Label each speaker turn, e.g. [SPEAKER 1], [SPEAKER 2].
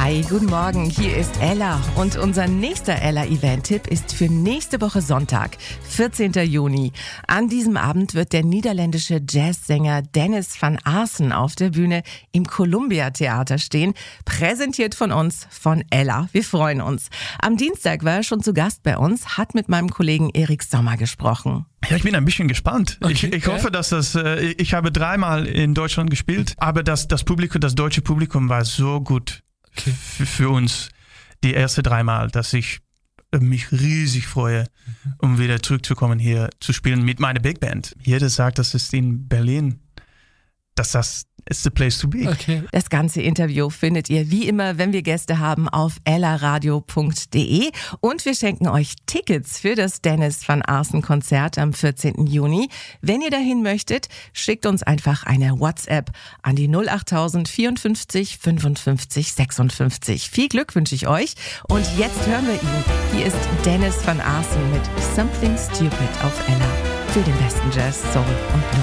[SPEAKER 1] Hi, guten Morgen, hier ist Ella und unser nächster Ella-Event-Tipp ist für nächste Woche Sonntag, 14. Juni. An diesem Abend wird der niederländische Jazzsänger Dennis van Aassen auf der Bühne im Columbia Theater stehen, präsentiert von uns, von Ella. Wir freuen uns. Am Dienstag war er schon zu Gast bei uns, hat mit meinem Kollegen Erik Sommer gesprochen.
[SPEAKER 2] Ja, ich bin ein bisschen gespannt.
[SPEAKER 3] Okay,
[SPEAKER 2] ich hoffe, dass ich habe 3-mal in Deutschland gespielt, aber das deutsche Publikum war so gut für uns die ersten 3-mal, dass ich mich riesig freue, um wieder zurückzukommen hier zu spielen mit meiner Big Band. Jeder sagt, das ist in Berlin, dass das ist the place to be.
[SPEAKER 3] Okay.
[SPEAKER 1] Das ganze Interview findet ihr wie immer, wenn wir Gäste haben, auf ellaradio.de und wir schenken euch Tickets für das Dennis van Aassen Konzert am 14. Juni. Wenn ihr dahin möchtet, schickt uns einfach eine WhatsApp an die 08000 54 55 56. Viel Glück wünsche ich euch und jetzt hören wir ihn. Hier ist Dennis van Aassen mit Something Stupid auf Ella für den besten Jazz, Soul und Blues.